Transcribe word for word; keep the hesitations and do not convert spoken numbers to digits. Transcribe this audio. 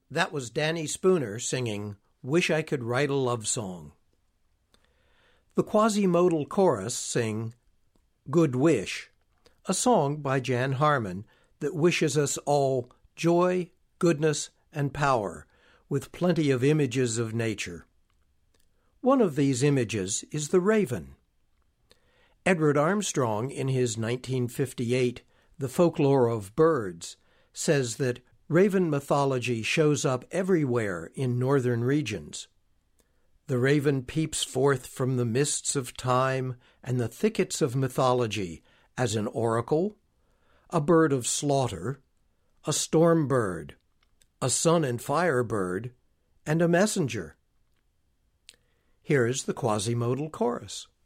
That was Danny Spooner singing Wish I Could Write a Love Song. The quasi-modal chorus sing Good Wish, a song by Jan Harmon that wishes us all joy, goodness, and power, with plenty of images of nature. One of these images is the raven. Edward Armstrong, in his nineteen fifty-eight The Folklore of Birds, says that raven mythology shows up everywhere in northern regions. The raven peeps forth from the mists of time and the thickets of mythology as an oracle, a bird of slaughter, a storm bird, a sun and fire bird, and a messenger. Here is the quasi-modal chorus.